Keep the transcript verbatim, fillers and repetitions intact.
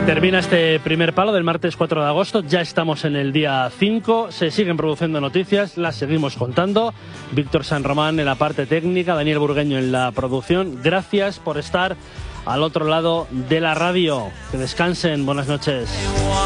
Termina este primer palo del martes cuatro de agosto, ya estamos en el día cinco, se siguen produciendo noticias, las seguimos contando. Víctor San Román en la parte técnica, Daniel Burgueño en la producción. Gracias por estar al otro lado de la radio. Que descansen, buenas noches.